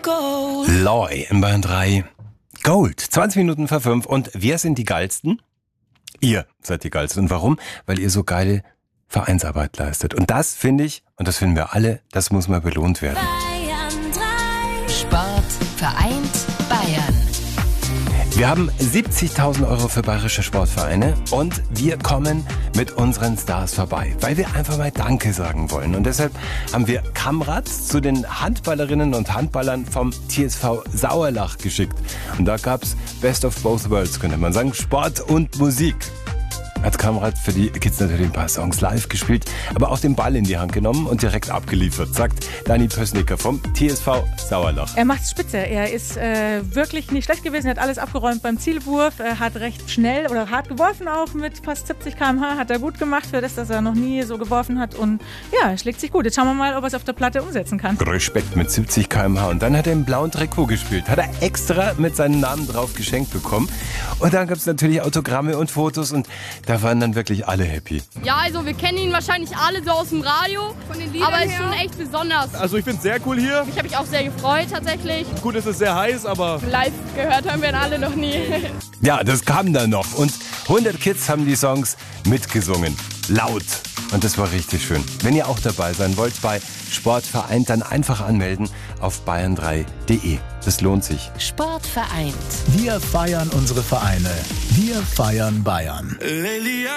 Loy in Bayern 3. Gold. 20 Minuten vor 5. Und wer sind die Geilsten? Ihr seid die Geilsten. Und warum? Weil ihr so geile Vereinsarbeit leistet. Und das finde ich, und das finden wir alle, das muss mal belohnt werden. Bayern 3. Sport vereint Bayern. Wir haben 70.000 Euro für bayerische Sportvereine und wir kommen mit unseren Stars vorbei, weil wir einfach mal Danke sagen wollen. Und deshalb haben wir Kamrad zu den Handballerinnen und Handballern vom TSV Sauerlach geschickt. Und da gab's Best of Both Worlds, könnte man sagen, Sport und Musik. Hat Kamrad für die Kids natürlich ein paar Songs live gespielt, aber auch den Ball in die Hand genommen und direkt abgeliefert, sagt Dani Pössnicker vom TSV Sauerlach. Er macht's spitze. Er ist wirklich nicht schlecht gewesen. Er hat alles abgeräumt beim Zielwurf. Er hat recht schnell oder hart geworfen, auch mit fast 70 km/h. Hat er gut gemacht, für das, dass er noch nie so geworfen hat. Und ja, er schlägt sich gut. Jetzt schauen wir mal, ob er es auf der Platte umsetzen kann. Respekt mit 70 km/h. Und dann hat er im blauen Trikot gespielt. Hat er extra mit seinem Namen drauf geschenkt bekommen. Und dann gab's natürlich Autogramme und Fotos und da waren dann wirklich alle happy. Ja, also wir kennen ihn wahrscheinlich alle so aus dem Radio, von den Liedern aber es ist schon echt besonders. Also ich finde es sehr cool hier. Ich habe mich auch sehr gefreut tatsächlich. Gut, es ist sehr heiß, aber Live gehört haben wir ihn alle noch nie. Ja, das kam dann noch. Und 100 Kids haben die Songs mitgesungen. Laut. Und das war richtig schön. Wenn ihr auch dabei sein wollt bei Sportvereint, dann einfach anmelden auf bayern3.de. Das lohnt sich. Sport vereint. Wir feiern unsere Vereine. Wir feiern Bayern.